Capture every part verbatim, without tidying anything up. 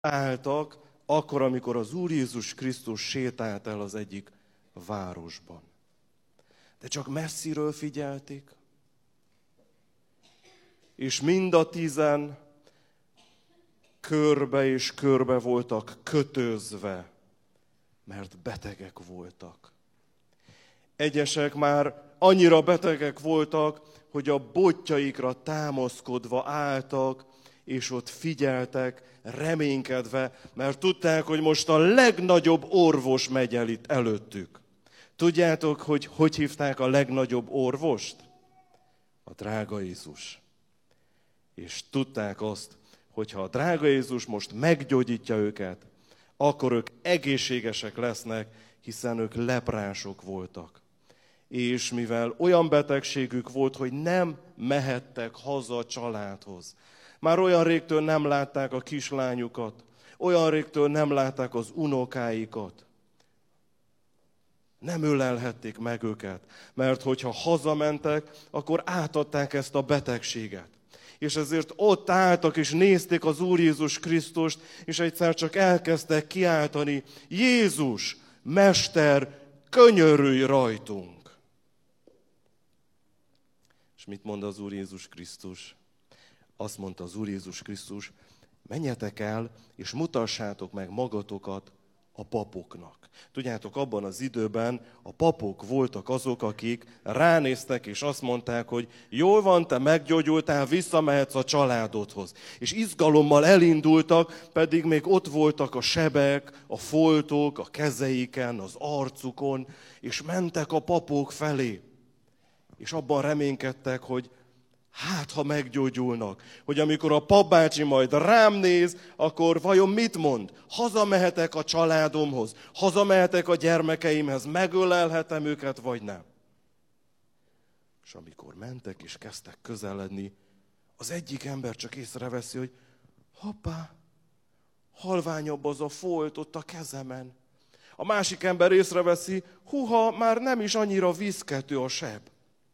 álltak, akkor, amikor az Úr Jézus Krisztus sétált el az egyik városban. De csak messziről figyelték, és mind a tízen körbe és körbe voltak kötözve, mert betegek voltak. Egyesek már annyira betegek voltak, hogy a botjaikra támaszkodva álltak, és ott figyeltek, reménykedve, mert tudták, hogy most a legnagyobb orvos megy el itt előttük. Tudjátok, hogy hogy hívták a legnagyobb orvost? A drága Jézus. És tudták azt, hogy ha a drága Jézus most meggyógyítja őket, akkor ők egészségesek lesznek, hiszen ők leprások voltak. És mivel olyan betegségük volt, hogy nem mehettek haza a családhoz. Már olyan régtől nem látták a kislányukat, olyan régtől nem látták az unokáikat. Nem ölelhették meg őket, mert hogyha hazamentek, akkor átadták ezt a betegséget. És ezért ott álltak és nézték az Úr Jézus Krisztust, és egyszer csak elkezdtek kiáltani, Jézus, Mester, könyörülj rajtunk! És mit mond az Úr Jézus Krisztus? Azt mondta az Úr Jézus Krisztus, menjetek el, és mutassátok meg magatokat a papoknak. Tudjátok, abban az időben a papok voltak azok, akik ránéztek, és azt mondták, hogy jól van, te meggyógyultál, visszamehetsz a családodhoz. És izgalommal elindultak, pedig még ott voltak a sebek, a foltok, a kezeiken, az arcukon, és mentek a papok felé. És abban reménykedtek, hogy hát, ha meggyógyulnak, hogy amikor a papbácsi majd rám néz, akkor vajon mit mond? Hazamehetek a családomhoz, hazamehetek a gyermekeimhez, megölelhetem őket, vagy nem? És amikor mentek és kezdtek közeledni, az egyik ember csak észreveszi, hogy hoppá, halványabb az a folt ott a kezemen. A másik ember észreveszi, huha, már nem is annyira viszkető a seb.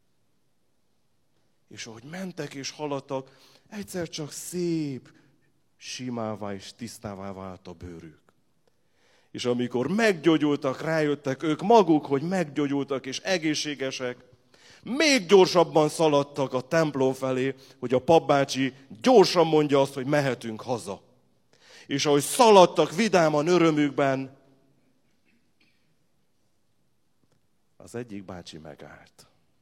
És ahogy mentek és haladtak, egyszer csak szép, simává és tisztává vált a bőrük. És amikor meggyógyultak, rájöttek ők maguk, hogy meggyógyultak és egészségesek, még gyorsabban szaladtak a templom felé, hogy a papbácsi gyorsan mondja azt, hogy mehetünk haza. És ahogy szaladtak vidáman örömükben, az egyik bácsi megállt.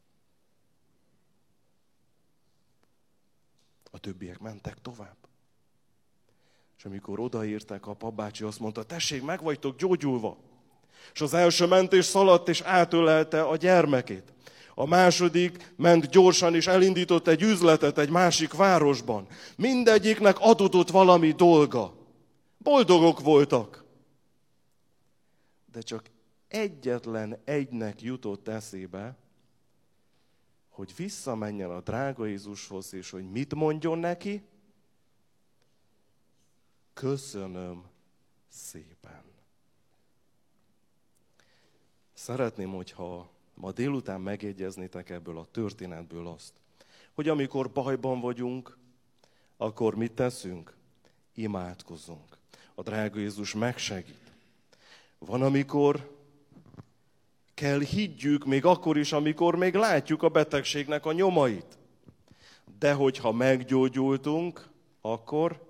A többiek mentek tovább. És amikor odaértek, a papbácsi azt mondta, tessék, meg vagytok gyógyulva. És az első ment és szaladt és átölelte a gyermekét. A második ment gyorsan és elindított egy üzletet egy másik városban. Mindegyiknek adott valami dolga. Boldogok voltak. De csak egyetlen egynek jutott eszébe, hogy visszamenjen a drága Jézushoz, és hogy mit mondjon neki? Köszönöm szépen. Szeretném, hogyha ma délután megjegyeznétek ebből a történetből azt, hogy amikor bajban vagyunk, akkor mit teszünk? Imádkozunk. A drága Jézus megsegít. Van, amikor kell higgyük, még akkor is, amikor még látjuk a betegségnek a nyomait. De hogyha meggyógyultunk, akkor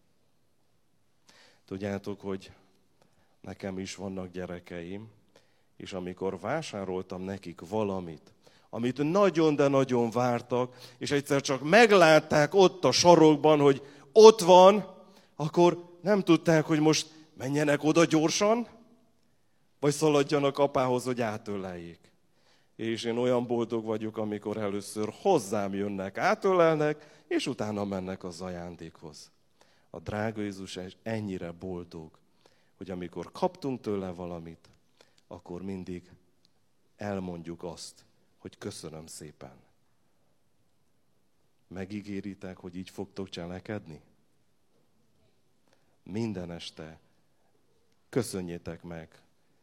tudjátok, hogy nekem is vannak gyerekeim, és amikor vásároltam nekik valamit, amit nagyon, de nagyon vártak, és egyszer csak meglátták ott a sarokban, hogy ott van, akkor nem tudták, hogy most menjenek oda gyorsan, vagy szaladjanak apához, hogy átöleljék. És én olyan boldog vagyok, amikor először hozzám jönnek, átölelnek, és utána mennek az ajándékhoz. A drága Jézus ennyire boldog, hogy amikor kaptunk tőle valamit, akkor mindig elmondjuk azt, hogy köszönöm szépen. Megígéritek, hogy így fogtok cselekedni? Minden este köszönjétek meg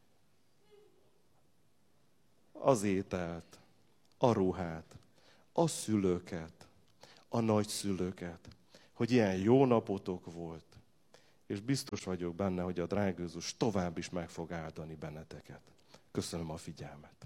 az ételt, a ruhát, a szülőket, a nagyszülőket, hogy ilyen jó napotok volt, és biztos vagyok benne, hogy a drága Jézus tovább is meg fog áldani benneteket. Köszönöm a figyelmet.